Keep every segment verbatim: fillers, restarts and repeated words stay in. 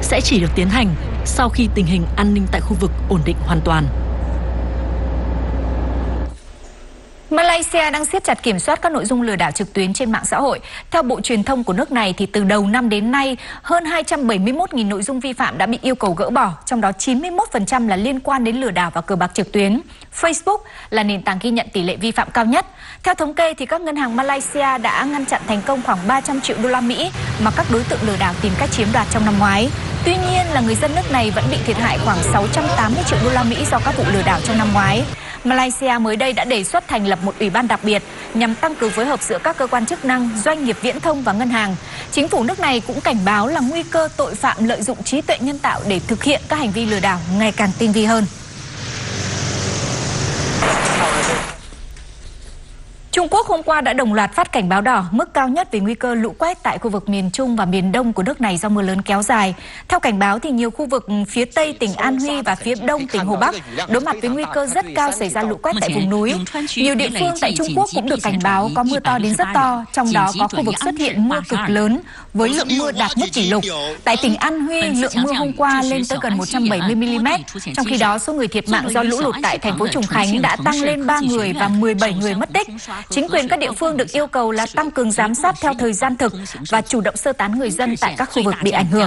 sẽ chỉ được tiến hành sau khi tình hình an ninh tại khu vực ổn định hoàn toàn. Malaysia đang siết chặt kiểm soát các nội dung lừa đảo trực tuyến trên mạng xã hội. Theo Bộ Truyền thông của nước này, thì từ đầu năm đến nay, hơn hai trăm bảy mươi mốt nghìn nội dung vi phạm đã bị yêu cầu gỡ bỏ, trong đó chín mươi mốt phần trăm là liên quan đến lừa đảo và cờ bạc trực tuyến. Facebook là nền tảng ghi nhận tỷ lệ vi phạm cao nhất. Theo thống kê, thì các ngân hàng Malaysia đã ngăn chặn thành công khoảng ba trăm triệu đô la Mỹ mà các đối tượng lừa đảo tìm cách chiếm đoạt trong năm ngoái. Tuy nhiên là người dân nước này vẫn bị thiệt hại khoảng sáu trăm tám mươi triệu đô la Mỹ do các vụ lừa đảo trong năm ngoái. Malaysia mới đây đã đề xuất thành lập một ủy ban đặc biệt nhằm tăng cường phối hợp giữa các cơ quan chức năng, doanh nghiệp viễn thông và ngân hàng. Chính phủ nước này cũng cảnh báo là nguy cơ tội phạm lợi dụng trí tuệ nhân tạo để thực hiện các hành vi lừa đảo ngày càng tinh vi hơn. Trung Quốc hôm qua đã đồng loạt phát cảnh báo đỏ, mức cao nhất về nguy cơ lũ quét tại khu vực miền Trung và miền Đông của nước này do mưa lớn kéo dài. Theo cảnh báo, thì nhiều khu vực phía Tây tỉnh An Huy và phía Đông tỉnh Hồ Bắc đối mặt với nguy cơ rất cao xảy ra lũ quét tại vùng núi. Nhiều địa phương tại Trung Quốc cũng được cảnh báo có mưa to đến rất to, trong đó có khu vực xuất hiện mưa cực lớn với lượng mưa đạt mức kỷ lục. Tại tỉnh An Huy, lượng mưa hôm qua lên tới gần một trăm bảy mươi mi-li-mét. Trong khi đó, số người thiệt mạng do lũ lụt tại thành phố Trùng Khánh đã tăng lên ba người và mười bảy người mất tích. Chính quyền các địa phương được yêu cầu là tăng cường giám sát theo thời gian thực và chủ động sơ tán người dân tại các khu vực bị ảnh hưởng.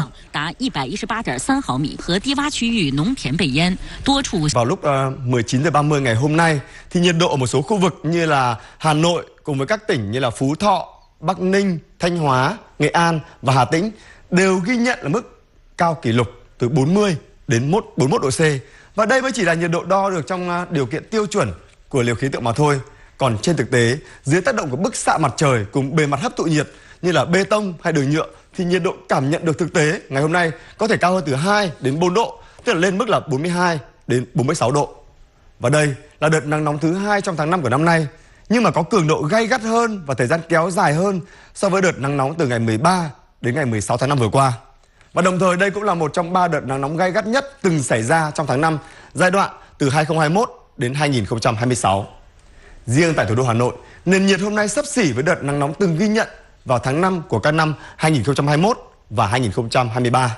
Vào lúc uh, mười chín giờ ba mươi ngày hôm nay, thì nhiệt độ ở một số khu vực như là Hà Nội cùng với các tỉnh như là Phú Thọ, Bắc Ninh, Thanh Hóa, Nghệ An và Hà Tĩnh đều ghi nhận là mức cao kỷ lục từ bốn mươi đến bốn mươi mốt độ C. Và đây mới chỉ là nhiệt độ đo được trong uh, điều kiện tiêu chuẩn của liều khí tượng mà thôi. Còn trên thực tế, dưới tác động của bức xạ mặt trời cùng bề mặt hấp thụ nhiệt như là bê tông hay đường nhựa, thì nhiệt độ cảm nhận được thực tế ngày hôm nay có thể cao hơn từ hai đến bốn độ, tức là lên mức là bốn mươi hai đến bốn mươi sáu độ. Và đây là đợt nắng nóng thứ hai trong tháng năm của năm nay, nhưng mà có cường độ gay gắt hơn và thời gian kéo dài hơn so với đợt nắng nóng từ ngày mười ba đến ngày mười sáu tháng năm vừa qua. Và đồng thời đây cũng là một trong ba đợt nắng nóng gay gắt nhất từng xảy ra trong tháng năm, giai đoạn từ hai nghìn không trăm hai mươi mốt đến hai nghìn không trăm hai mươi sáu. Riêng tại thủ đô Hà Nội, nền nhiệt hôm nay xấp xỉ với đợt nắng nóng từng ghi nhận vào tháng năm của các năm hai nghìn không trăm hai mươi mốt và hai nghìn không trăm hai mươi ba.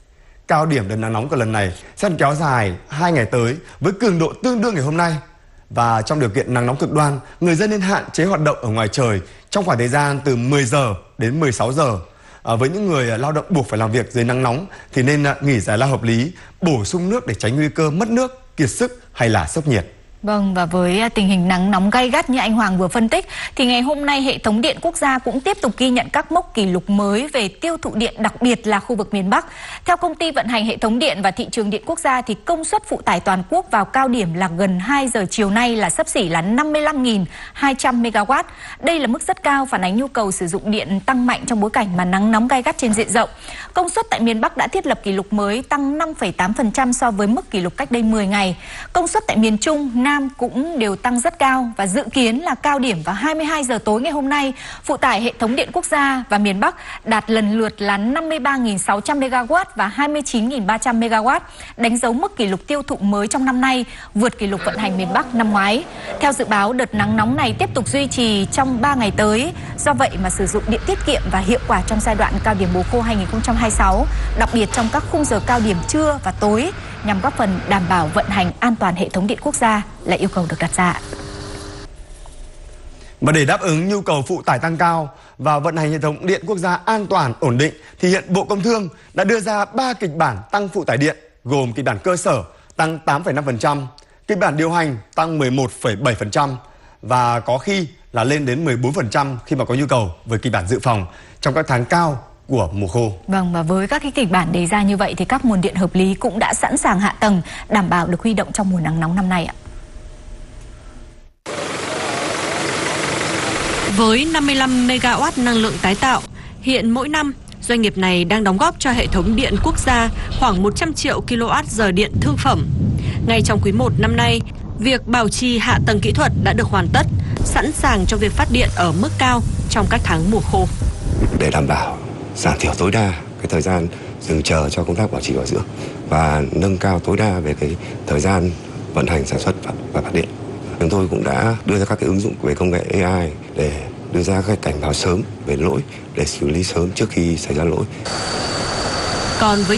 Cao điểm đợt nắng nóng của lần này sẽ kéo dài hai ngày tới với cường độ tương đương ngày hôm nay. Và trong điều kiện nắng nóng cực đoan, người dân nên hạn chế hoạt động ở ngoài trời trong khoảng thời gian từ mười giờ đến mười sáu giờ. À, với những người lao động buộc phải làm việc dưới nắng nóng thì nên nghỉ giải lao hợp lý, bổ sung nước để tránh nguy cơ mất nước, kiệt sức hay là sốc nhiệt. Vâng, và với tình hình nắng nóng gay gắt như anh Hoàng vừa phân tích, thì ngày hôm nay hệ thống điện quốc gia cũng tiếp tục ghi nhận các mốc kỷ lục mới về tiêu thụ điện, đặc biệt là khu vực miền Bắc. Theo công ty vận hành hệ thống điện và thị trường điện quốc gia, thì công suất phụ tải toàn quốc vào cao điểm là gần hai giờ chiều nay là xấp xỉ là năm mươi lăm nghìn hai trăm mê-ga-oát. Đây là mức rất cao, phản ánh nhu cầu sử dụng điện tăng mạnh trong bối cảnh mà nắng nóng gay gắt trên diện rộng. Công suất tại miền Bắc đã thiết lập kỷ lục mới, tăng năm phẩy tám phần trăm so với mức kỷ lục cách đây mười ngày. Công suất tại miền Trung, Nam cũng đều tăng rất cao và dự kiến là cao điểm vào hai mươi hai giờ tối ngày hôm nay, phụ tải hệ thống điện quốc gia và miền Bắc đạt lần lượt là năm mươi ba nghìn sáu trăm mê-ga-oát và hai mươi chín nghìn ba trăm mê-ga-oát, đánh dấu mức kỷ lục tiêu thụ mới trong năm nay, vượt kỷ lục vận hành miền Bắc năm ngoái. Theo dự báo, đợt nắng nóng này tiếp tục duy trì trong ba ngày tới. Do vậy mà sử dụng điện tiết kiệm và hiệu quả trong giai đoạn cao điểm mùa khô hai nghìn không trăm hai mươi sáu, đặc biệt trong các khung giờ cao điểm trưa và tối, nhằm góp phần đảm bảo vận hành an toàn hệ thống điện quốc gia là yêu cầu được đặt ra. Và để đáp ứng nhu cầu phụ tải tăng cao và vận hành hệ thống điện quốc gia an toàn, ổn định, thì hiện Bộ Công Thương đã đưa ra ba kịch bản tăng phụ tải điện, gồm kịch bản cơ sở tăng tám phẩy năm phần trăm, kịch bản điều hành tăng mười một phẩy bảy phần trăm và có khi là lên đến mười bốn phần trăm khi mà có nhu cầu, với kịch bản dự phòng trong các tháng cao của mùa khô. Vâng, và với các cái kịch bản đề ra như vậy thì các nguồn điện hợp lý cũng đã sẵn sàng hạ tầng đảm bảo được huy động trong mùa nắng nóng năm nay ạ. Với năm mươi lăm mê-ga-oát năng lượng tái tạo, hiện mỗi năm doanh nghiệp này đang đóng góp cho hệ thống điện quốc gia khoảng một trăm triệu ki lô oát giờ điện thương phẩm. Ngay trong quý một năm nay, việc bảo trì hạ tầng kỹ thuật đã được hoàn tất, sẵn sàng cho việc phát điện ở mức cao trong các tháng mùa khô. Để đảm bảo giảm thiểu tối đa cái thời gian dừng chờ cho công tác bảo trì bảo dưỡng và nâng cao tối đa về cái thời gian vận hành sản xuất và phát điện, chúng tôi cũng đã đưa ra các cái ứng dụng về công nghệ a i để đưa ra các cảnh báo sớm về lỗi để xử lý sớm trước khi xảy ra lỗi. Còn với